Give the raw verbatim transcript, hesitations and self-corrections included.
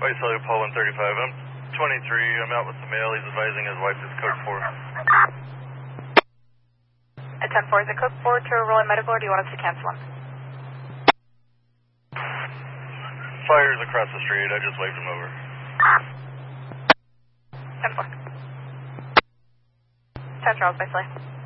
White Cellular, Paul one thirty-five. I'm twenty-three. I'm out with the mail. He's advising his wife is code four. At ten four, is it code four to roll in medical, or do you want us to cancel him? Fire's across the street. I just waved him over. ten four. ten Charles, White Cellular.